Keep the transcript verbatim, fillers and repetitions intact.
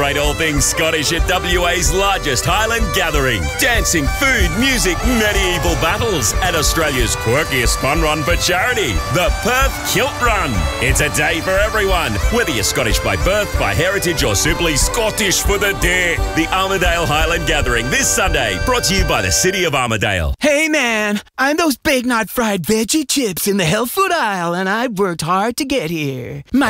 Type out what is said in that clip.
Celebrate all things Scottish at W A's largest Highland gathering. Dancing, food, music, medieval battles, and Australia's quirkiest fun run for charity, the Perth Kilt Run. It's a day for everyone, whether you're Scottish by birth, by heritage, or simply Scottish for the day. The Armidale Highland Gathering this Sunday, brought to you by the City of Armidale. Hey man, I'm those Big Knot fried veggie chips in the health food aisle, and I've worked hard to get here. My